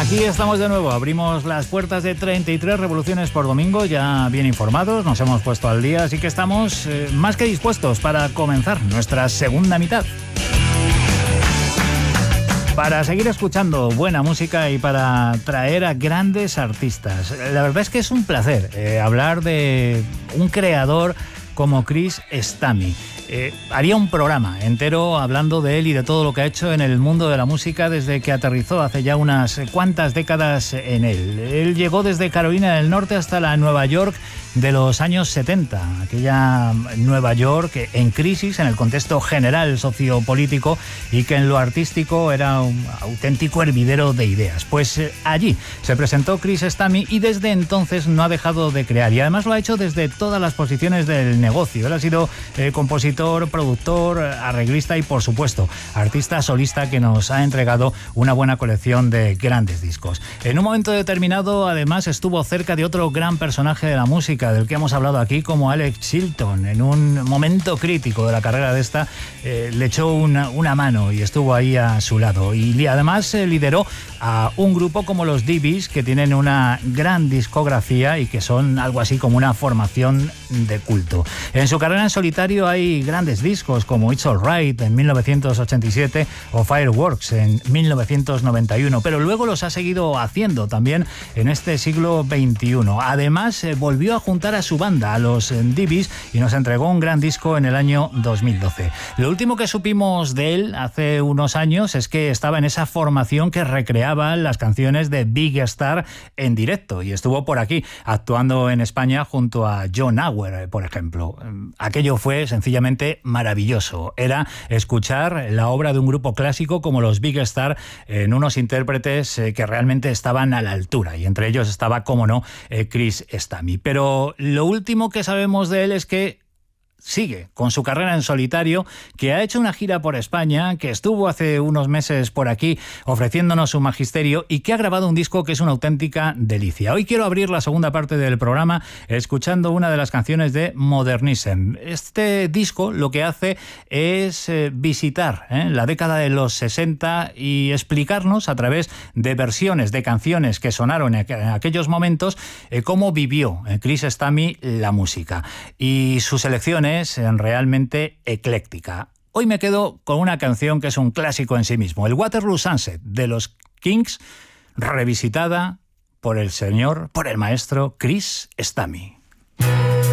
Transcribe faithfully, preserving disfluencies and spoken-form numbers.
Aquí estamos de nuevo, abrimos las puertas de treinta y tres revoluciones por domingo, ya bien informados, nos hemos puesto al día, así que estamos eh, más que dispuestos para comenzar nuestra segunda mitad. Para seguir escuchando buena música y para traer a grandes artistas. La verdad es que es un placer eh, hablar de un creador como Chris Stammy. Eh, haría un programa entero hablando de él y de todo lo que ha hecho en el mundo de la música desde que aterrizó hace ya unas cuantas décadas en él. Él llegó desde Carolina del Norte hasta la Nueva York de los años setenta, aquella Nueva York en crisis en el contexto general sociopolítico y que en lo artístico era un auténtico hervidero de ideas. Pues eh, allí se presentó Chris Stammy y desde entonces no ha dejado de crear y además lo ha hecho desde todas las posiciones del negocio. Él ha sido eh, compositor, productor, arreglista y por supuesto artista solista que nos ha entregado una buena colección de grandes discos. En un momento determinado además estuvo cerca de otro gran personaje de la música del que hemos hablado aquí, como Alex Chilton. En un momento crítico de la carrera de esta, eh, le echó una, una mano y estuvo ahí a su lado. Y además eh, lideró a un grupo como los Dee Bees, que tienen una gran discografía y que son algo así como una formación de culto. En su carrera en solitario hay grandes discos como It's Alright en mil novecientos ochenta y siete o Fireworks en mil novecientos noventa y uno, pero luego los ha seguido haciendo también en este siglo veintiuno. Además, eh, volvió a juntar a su banda, a los Dee Bees, y nos entregó un gran disco en el año dos mil doce. Lo último que supimos de él hace unos años es que estaba en esa formación que recreaba las canciones de Big Star en directo y estuvo por aquí actuando en España junto a John Auer, por ejemplo. Aquello fue sencillamente maravilloso. Era escuchar la obra de un grupo clásico como los Big Star en unos intérpretes que realmente estaban a la altura y entre ellos estaba, como no, Chris Stammy. Pero lo último que sabemos de él es que sigue con su carrera en solitario, que ha hecho una gira por España, que estuvo hace unos meses por aquí ofreciéndonos su magisterio y que ha grabado un disco que es una auténtica delicia. Hoy quiero abrir la segunda parte del programa escuchando una de las canciones de Modernism. Este disco lo que hace es eh, visitar eh, la década de los sesenta y explicarnos a través de versiones de canciones que sonaron en, aqu- en aquellos momentos eh, cómo vivió eh, Chris Stammy la música. Y su selección es realmente ecléctica. Hoy me quedo con una canción que es un clásico en sí mismo, el Waterloo Sunset de los Kings, revisitada por el señor, por el maestro Chris Stammy.